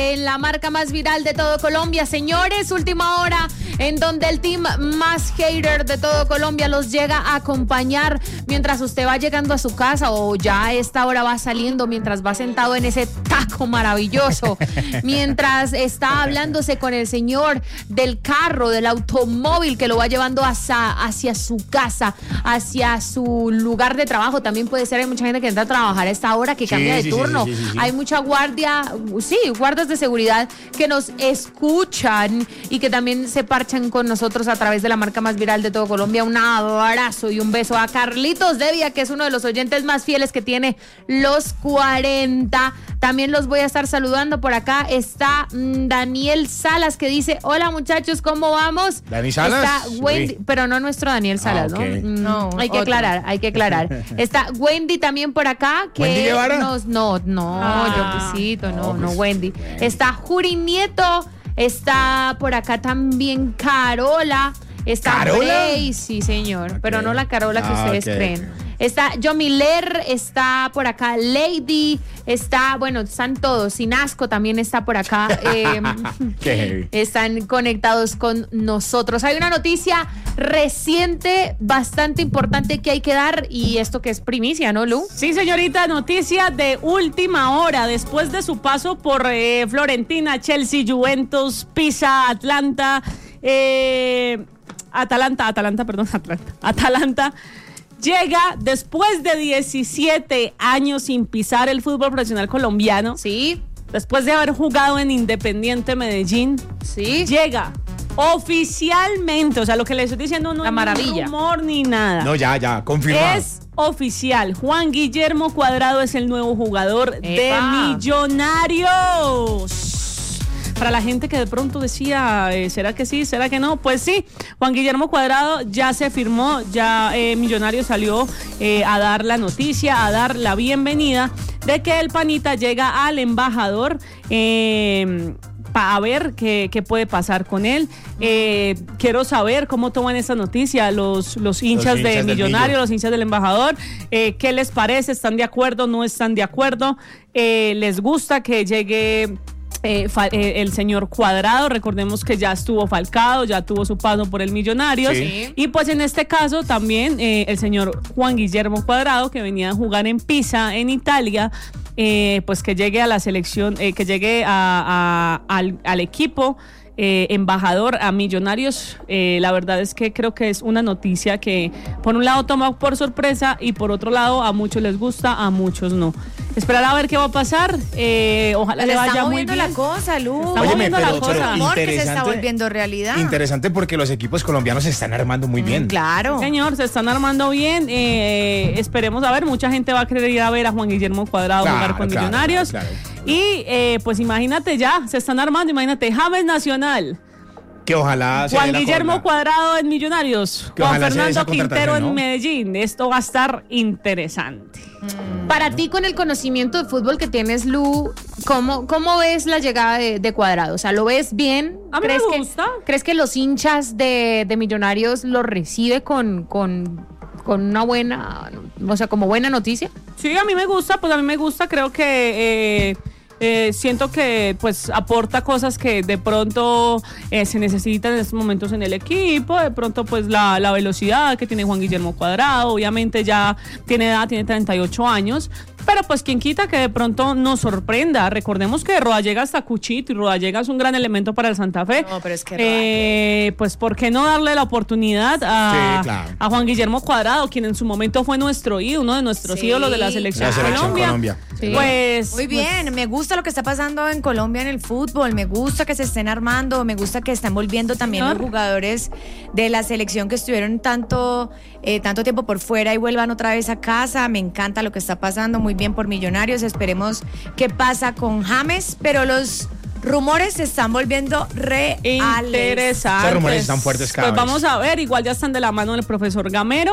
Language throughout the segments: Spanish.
En la marca más viral de todo Colombia, señores, última hora en donde el team más hater de todo Colombia los llega a acompañar mientras usted va llegando a su casa o ya a esta hora va saliendo, mientras va sentado en ese taco maravilloso, mientras está hablándose con el señor del carro, del automóvil que lo va llevando hacia su casa, hacia su lugar de trabajo. También puede ser, hay mucha gente que entra a trabajar a esta hora, que cambia de turno. Sí. Hay mucha guardias de seguridad que nos escuchan y que también se parchan con nosotros a través de la marca más viral de todo Colombia. Un abrazo y un beso a Carlitos Devia, que es uno de los oyentes más fieles que tiene los 40. También los voy a estar saludando. Por acá está Daniel Salas, que dice: hola muchachos, ¿cómo vamos? ¿Dani Salas? Está Wendy, pero no nuestro Daniel Salas, okay. ¿No? Hay que aclarar. Está Wendy también por acá, que ¿Wendy Guevara? No, Wendy. Está Juri Nieto, está por acá también Carola, está Bray, sí señor, pero no la Carola que ustedes creen. Está Yomiler, está por acá Lady, están todos, Sinasco también está por acá, están conectados con nosotros. Hay una noticia reciente, bastante importante que hay que dar, y esto que es primicia, ¿no, Lu? Sí, señorita, noticia de última hora, después de su paso por Florentina, Chelsea, Juventus, Pisa, Atalanta, llega después de 17 años sin pisar el fútbol profesional colombiano. Sí. Después de haber jugado en Independiente Medellín. Sí. Llega oficialmente, o sea, lo que le estoy diciendo no es rumor ni nada. No, ya, confirmado. Es oficial. Juan Guillermo Cuadrado es el nuevo jugador de Millonarios. Para la gente que de pronto decía, ¿será que sí? ¿Será que no? Pues sí, Juan Guillermo Cuadrado ya se firmó, ya Millonarios salió a dar la noticia, a dar la bienvenida de que el panita llega al embajador para ver qué puede pasar con él. Quiero saber cómo toman esta noticia los hinchas de Millonarios, los hinchas del embajador. ¿Qué les parece? ¿Están de acuerdo? ¿No están de acuerdo? ¿Les gusta que llegue el señor Cuadrado? Recordemos que ya estuvo Falcao, ya tuvo su paso por el Millonarios, sí. Y pues en este caso también el señor Juan Guillermo Cuadrado, que venía a jugar en Pisa, en Italia, pues que llegue a la selección, que llegue al equipo embajador a Millonarios. La verdad es que creo que es una noticia que por un lado toma por sorpresa y por otro lado a muchos les gusta, a muchos no. Esperar a ver qué va a pasar. Ojalá le vaya muy bien. La cosa, Lu. Óyeme, pero que se está volviendo realidad. Interesante, porque los equipos colombianos se están armando muy bien. Claro. Señor, se están armando bien. Esperemos a ver. Mucha gente va a querer ir a ver a Juan Guillermo Cuadrado jugar con Millonarios. Claro. Y pues imagínate, ya se están armando. Imagínate, James Nacional. Que ojalá se Juan Guillermo Cuadrado en Millonarios, Juan Fernando Quintero en Medellín. Esto va a estar interesante. Para ti, con el conocimiento de fútbol que tienes, Lu, ¿cómo ves la llegada de Cuadrado? O sea, ¿lo ves bien? A mí me gusta. ¿Crees que los hinchas de Millonarios lo recibe con una buena, o sea, como buena noticia? Sí, a mí me gusta, creo que siento que pues aporta cosas que de pronto se necesitan en estos momentos en el equipo. De pronto pues la velocidad que tiene Juan Guillermo Cuadrado, obviamente ya tiene edad, tiene 38 años, pero pues quien quita que de pronto nos sorprenda. Recordemos que Rodallega está cuchito y Rodallega es un gran elemento para el Santa Fe. No, pero es que pues ¿por qué no darle la oportunidad a Juan Guillermo Cuadrado, quien en su momento fue nuestro ídolo, uno de nuestros ídolos de la selección Colombia? Sí. Pues muy bien, me gusta lo que está pasando en Colombia en el fútbol, me gusta que se estén armando, me gusta que están volviendo también los jugadores de la selección que estuvieron tanto tiempo por fuera y vuelvan otra vez a casa. Me encanta lo que está pasando, muy bien por Millonarios. Esperemos qué pasa con James, pero los rumores se están volviendo reales. Interesantes. Los rumores están fuertes cada vez. Pues vamos a ver, igual ya están de la mano del profesor Gamero.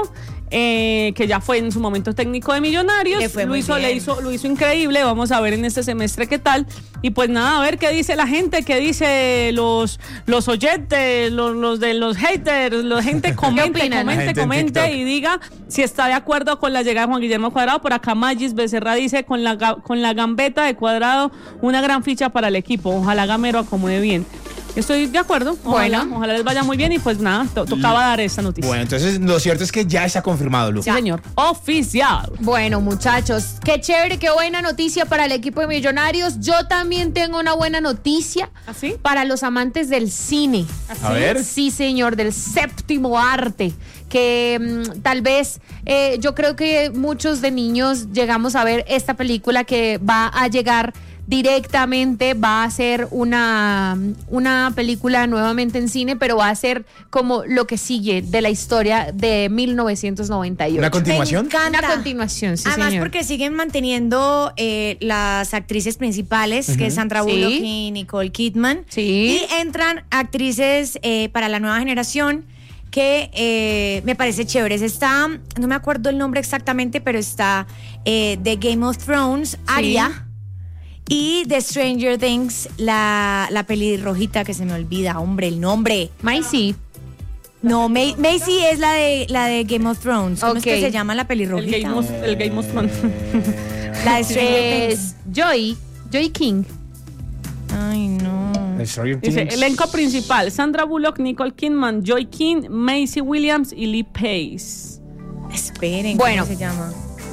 que ya fue en su momento técnico de Millonarios. Lo hizo increíble. Vamos a ver en este semestre qué tal. Y pues nada, a ver qué dice la gente, qué dice los oyentes, los de los haters, la gente comente y diga si está de acuerdo con la llegada de Juan Guillermo Cuadrado. Por acá Magis Becerra dice, con la gambeta de Cuadrado, una gran ficha para el equipo. Ojalá Gamero acomode bien. Estoy de acuerdo. Ojalá les vaya muy bien y pues nada, tocaba dar esta noticia. Bueno, entonces lo cierto es que ya está confirmado, Lu. Sí, señor. Oficial. Bueno, muchachos, qué chévere, qué buena noticia para el equipo de Millonarios. Yo también tengo una buena noticia ¿Así? para los amantes del cine. ¿Así? A ver. Sí, señor, del séptimo arte. Que tal vez yo creo que muchos de niños llegamos a ver esta película que va a llegar directamente, va a ser una película nuevamente en cine, pero va a ser como lo que sigue de la historia de 1998. ¿Una continuación? Me encanta. Una continuación, sí, Además, señor. porque siguen manteniendo las actrices principales, que es Sandra Bullock y Nicole Kidman. Sí. Y entran actrices para la nueva generación que me parece chéveres. Está, no me acuerdo el nombre exactamente, pero está de Game of Thrones, Arya. Y de Stranger Things, la pelirrojita que se me olvida, hombre, el nombre. Maisy. No, Macy es la de Game of Thrones. ¿Cómo es que se llama la pelirrojita? El Game of Thrones. La de Stranger Things. Joy King. Ay, no. Dice, elenco principal: Sandra Bullock, Nicole Kidman, Joy King, Maisie Williams y Lee Pace. Esperen, Bueno. ¿cómo se llama?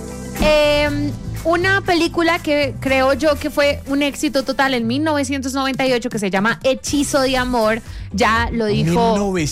Una película que creo yo que fue un éxito total en 1998 que se llama Hechizo de Amor, ya lo dijo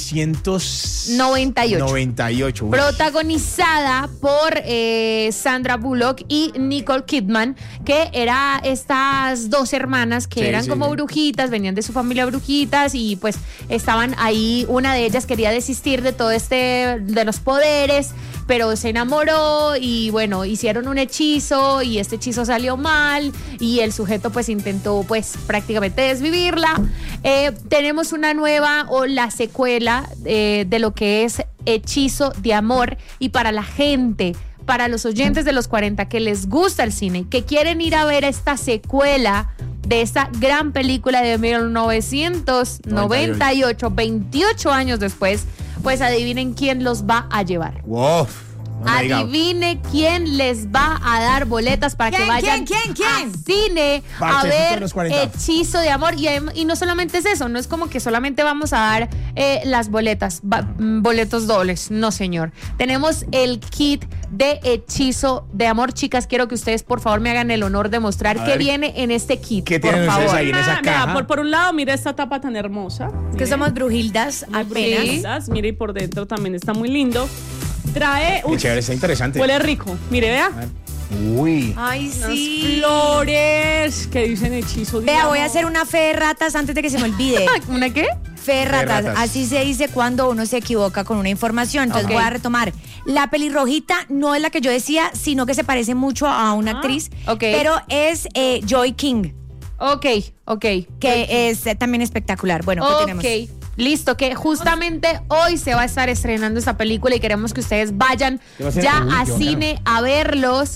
1998. protagonizada por Sandra Bullock y Nicole Kidman, que era estas dos hermanas que eran como brujitas, venían de su familia brujitas y pues estaban ahí, una de ellas quería desistir de todo de los poderes, pero se enamoró y bueno, hicieron un hechizo y este hechizo salió mal y el sujeto pues intentó pues prácticamente desvivirla. Tenemos una nueva o la secuela de lo que es Hechizo de Amor, y para la gente, para los oyentes de los 40 que les gusta el cine, que quieren ir a ver esta secuela de esta gran película de 1998, 28 años después, pues adivinen quién los va a llevar. Wow. Adivine quién les va a dar boletas para que vayan a cine a ver Hechizo de Amor. Y no solamente es eso, no es como que solamente vamos a dar las boletas, boletos dobles, no señor. Tenemos el kit de Hechizo de Amor. Chicas, quiero que ustedes por favor me hagan el honor de mostrar qué viene en este kit. ¿Qué tienen ustedes ahí en esa caja? Mira, por un lado, mira esta tapa tan hermosa. Que somos brujildas apenas. Mire, y por dentro también está muy lindo. Trae. Qué chévere, está interesante. Huele rico. Mire, vea. Uy. Ay, Unas sí. flores que dicen Hechizo de Amor. Voy a hacer una fe de ratas antes de que se me olvide. ¿Una qué? Fe de ratas. Así se dice cuando uno se equivoca con una información. Entonces voy a retomar. La pelirrojita no es la que yo decía, sino que se parece mucho a una actriz. Pero es Joy King. Ok. Que es también espectacular. Bueno, ¿qué tenemos? Listo, que justamente hoy se va a estar estrenando esta película y queremos que ustedes vayan ya a cine a verlos.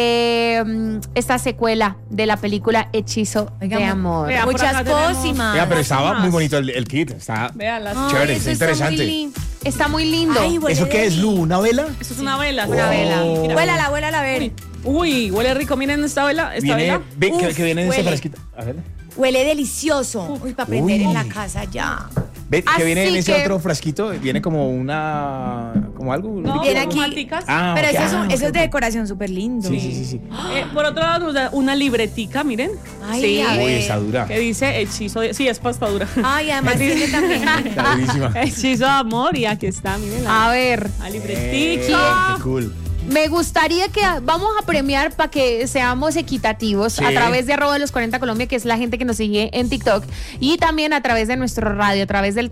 Esta secuela de la película Hechizo de Amor. Vea, muchas pócimas. Pero estaba muy bonito el kit. Está chévere, está interesante. Está muy lindo. Ay, ¿Eso qué es, Lu? ¿Una vela? Eso es una vela. Una vela. Mira. Huélala a ver. Uy, huele rico. Miren esta vela. Que viene en ese huele. frasquito. A ver. Huele delicioso. Uy, para prender en la casa ya. Ve, que viene en ese que- otro frasquito, viene como como algo. No, Viene como aquí. maticas. Pero ok. eso es de decoración súper lindo. Sí. Por otro lado, nos da una libretica, miren. Ay, Sí. a Uy, ver. está dura. Que dice Hechizo de... Sí, es pasta dura. Ay, además tiene también. Está durísima. Hechizo de Amor, y aquí está, miren. A ver, La libretica. Qué cool. me gustaría que vamos a premiar para que seamos equitativos a través de @los40 Colombia, que es la gente que nos sigue en TikTok, y también a través de nuestro radio, a través del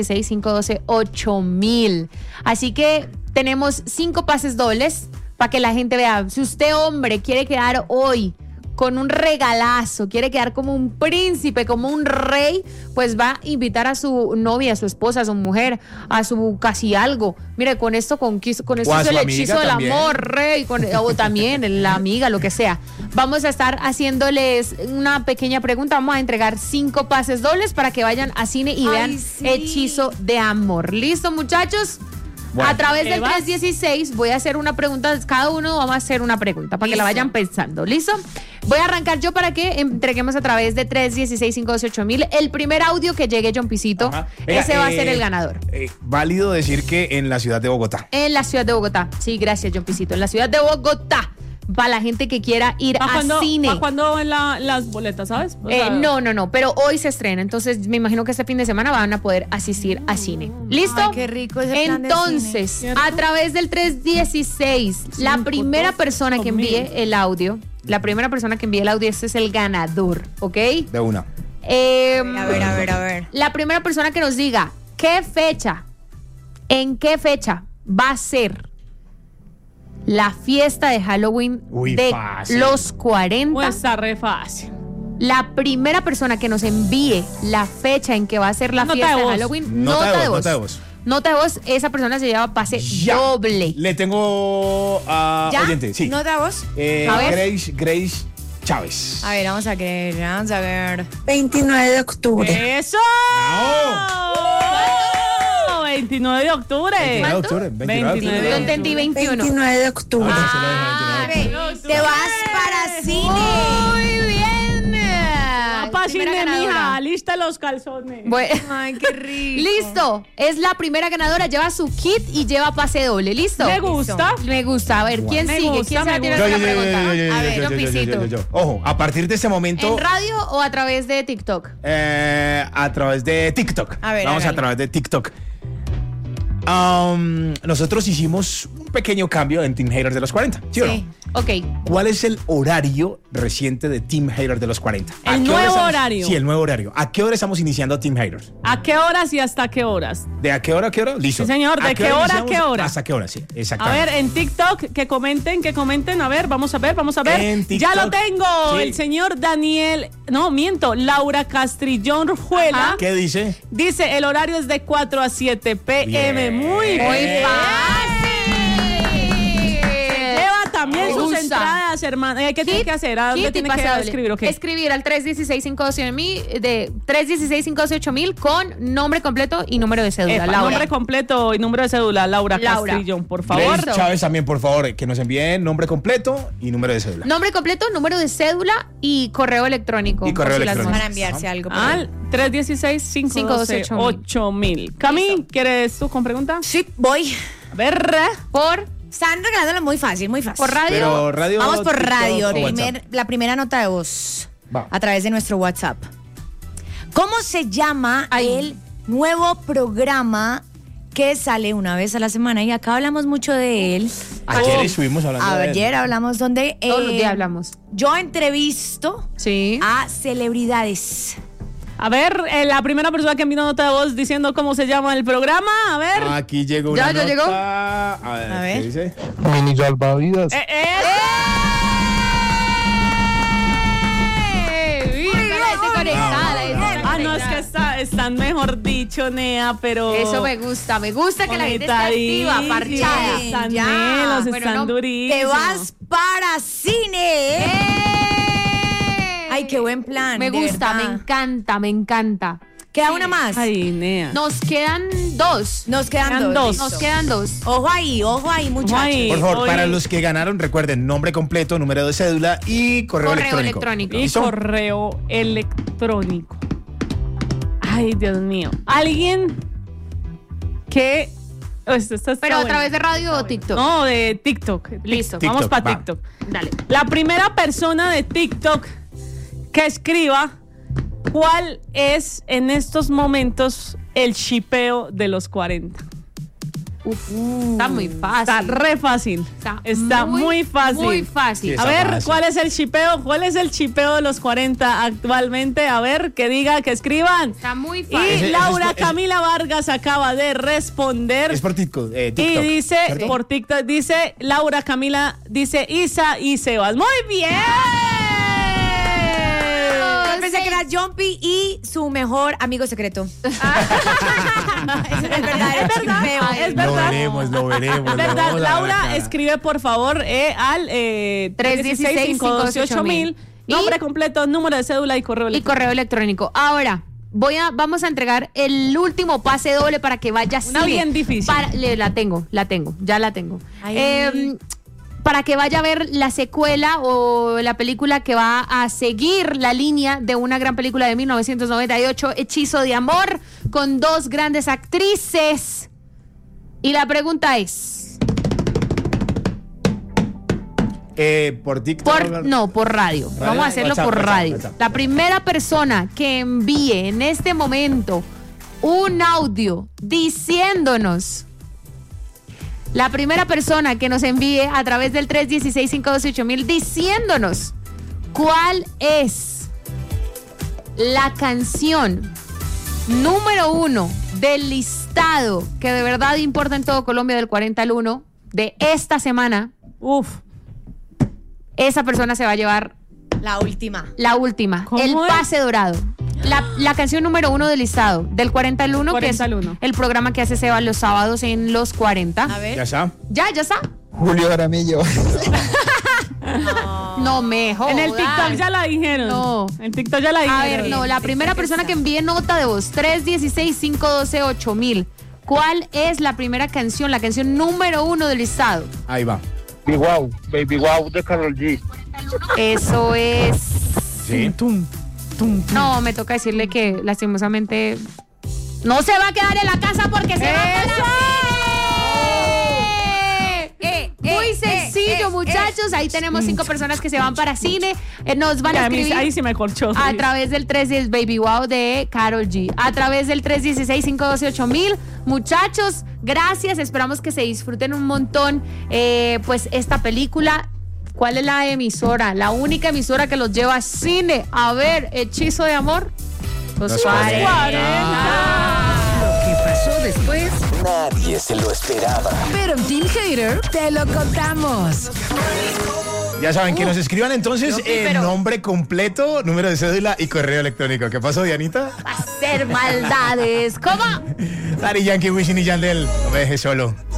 316-512-8000. Así que tenemos 5 pases dobles para que la gente vea. Si usted, hombre, quiere quedar hoy con un regalazo, quiere quedar como un príncipe, como un rey, pues va a invitar a su novia, a su esposa, a su mujer, a su casi algo. Mire, con esto es el hechizo del amor, rey, o también la amiga, lo que sea. Vamos a estar haciéndoles una pequeña pregunta. Vamos a entregar 5 pases dobles para que vayan a cine y vean Hechizo de Amor. ¿Listo, muchachos? Bueno, a través del 316 voy a hacer una pregunta, cada uno vamos a hacer una pregunta para que la vayan pensando. ¿Listo? Voy a arrancar yo para que entreguemos a través de 316-528-1000 el primer audio que llegue, John Pisito. Ese va a ser el ganador. Válido decir que en la ciudad de Bogotá. En la ciudad de Bogotá. Sí, gracias, John Pisito. En la ciudad de Bogotá. Para la gente que quiera ir a cine. ¿Para cuándo ven las boletas, sabes? No, pero hoy se estrena, entonces me imagino que este fin de semana van a poder asistir a cine. ¿Listo? Ay, qué rico ese plan entonces, de cine. A través del 316, la primera persona que envíe el audio, este es el ganador, ¿ok? De una. A ver. La primera persona que nos diga en qué fecha va a ser la fiesta de Halloween los 40. Pues está re fácil. La primera persona que nos envíe la fecha en que va a ser la fiesta de Halloween, nota de voz, esa persona se lleva pase doble. Le tengo a oyente, sí. ¿Nota de voz? Grace Chávez. A ver, vamos a ver. 29 de octubre. ¡Eso! ¡No! 29 de octubre. 29 de octubre. 29. Yo entendí 21. 29 de octubre. Te vas para cine. Muy bien. Para cine, mija. Lista los calzones. Bueno. Ay, qué rico. Listo. Es la primera ganadora. Lleva su kit y lleva pase doble. ¿Listo? Me gusta. Me gusta. A ver, ¿quién sigue? ¿Quién se va a tirar la pregunta? A ver, John Pisito. Ojo, a partir de este momento. ¿En radio o a través de TikTok? A través de TikTok. Vamos a través de TikTok. Nosotros hicimos un pequeño cambio en Team Haters de los 40, ¿sí o no? Ok. ¿Cuál es el horario reciente de Team Haters de los 40? ¿El nuevo horario? Sí, el nuevo horario. ¿A qué hora estamos iniciando Team Haters? ¿A qué horas y hasta qué horas? ¿De a qué hora a qué hora? Listo. Sí, señor. ¿De qué hora a qué hora? ¿Hasta qué hora? Sí, A exactamente. ver, en TikTok, que comenten. A ver, vamos a ver. En TikTok, ya lo tengo. sí. El señor Laura Castrillón Rujuela. ¿Qué dice? Dice, el horario es de 4 a 7 p.m. Bien. Muy bien. Lleva también sus entradas, hermana. ¿Qué tiene que hacer? ¿A dónde tiene que escribir? Okay. Escribir al 316-528-1000 con nombre completo y número de cédula. Laura. Nombre completo y número de cédula, Laura Castrillón, por favor. Grace Chávez también, por favor, que nos envíen nombre completo y número de cédula. Nombre completo, número de cédula y correo electrónico. Y correo electrónico. Para enviarse algo. Al 316-512-8000. Cami, ¿quieres tú con pregunta? Sí, voy. A ver. Están regalándola muy fácil. ¿Por radio? Pero radio, Vamos por TikTok, radio. o WhatsApp. La primera nota de voz. Va. A través de nuestro WhatsApp. ¿Cómo se llama el nuevo programa que sale una vez a la semana? Y acá hablamos mucho de él. Ayer estuvimos hablando de él. Ayer hablamos donde... Todos los días hablamos. Yo entrevisto a celebridades. A ver, la primera persona que envió nota de voz diciendo cómo se llama el programa. A ver. Aquí llegó una nota. llegó. A ver. ¿Qué dice? Mini salvavidas. No, es que están mejor dicho, Nea, pero... Eso me gusta que la gente esté activa, parchada. Están melos, están durísimos. Te vas para cine. Ay, qué buen plan. Me gusta, me encanta. Queda una más. Ay, Nea. Nos quedan dos. Nos quedan dos. Ojo ahí, muchachos. Por favor, para los que ganaron, recuerden nombre completo, número de cédula y correo electrónico. Y correo electrónico. Ay, Dios mío. Alguien que... Pero a través de radio o TikTok. No, de TikTok. Listo. Vamos para TikTok. Dale. La primera persona de TikTok que escriba cuál es en estos momentos el shipeo de los 40. Está muy fácil. Está re fácil. Está muy fácil. Muy fácil. Sí, a ver, fácil. ¿cuál es el shipeo? ¿Cuál es el shipeo de los 40 actualmente? A ver, que escriban. Está muy fácil. Y Laura Camila Vargas acaba de responder. Es por TikTok. Y dice, ¿cierto? por TikTok, dice Laura Camila, dice Isa y Sebas. ¡Muy bien! pensé que era Jumpy y su mejor amigo secreto. Es verdad. Es verdad. Lo veremos. Es verdad, Vamos a ver Laura, la cara. escribe por favor al 316-528-1000. Nombre completo, número de cédula y correo Y electrónico. correo electrónico. Ahora, vamos a entregar el último pase doble para que vaya a Una cine. bien difícil. Ya la tengo. Ay. Para que vaya a ver la secuela o la película que va a seguir la línea de una gran película de 1998, Hechizo de Amor, con dos grandes actrices. Y la pregunta es... Por TikTok. por radio. Vamos a hacerlo WhatsApp, por radio. WhatsApp. La primera persona que envíe en este momento un audio diciéndonos, la primera persona que nos envíe a través del 316-528-1000 diciéndonos cuál es la canción número 1 del listado que de verdad importa en todo Colombia del 40 al 1 de esta semana, Uf. esa persona se va a llevar La última. la última, ¿Cómo el es? pase dorado. La canción número 1 del listado, del 40 al 1, que es 40 al 1. el programa que hace Seba los sábados en los 40. A ver. Ya está. Ya está. Julio Jaramillo. No me jodas. En el TikTok ya la dijeron. No. En TikTok ya la dijeron. A ver, no, la primera persona que envíe nota de voz, 316-512-8000. ¿Cuál es la primera canción, la canción número 1 del listado? Ahí va. Baby Wow de Karol G. Eso es... Sí. No, me toca decirle que lastimosamente no se va a quedar en la casa porque se va a Muy sencillo, muchachos. Ahí tenemos 5 personas que se van para cine. Nos van a escribir Ahí sí me corchó. a través del 310 Baby Wow de Karol G. A través del 316-512-8000. Muchachos, gracias. Esperamos que se disfruten un montón pues esta película. ¿Cuál es la emisora? La única emisora que los lleva a cine a ver Hechizo de Amor. Los 40. Lo que pasó después, Nadie se lo esperaba. pero en Team Hater te lo contamos. Ya saben, que nos escriban entonces pero- nombre completo, número de cédula y correo electrónico. ¿Qué pasó, Dianita? Hacer maldades. ¿Cómo? Daddy Yankee, Wisin y Yandel. No me dejes solo.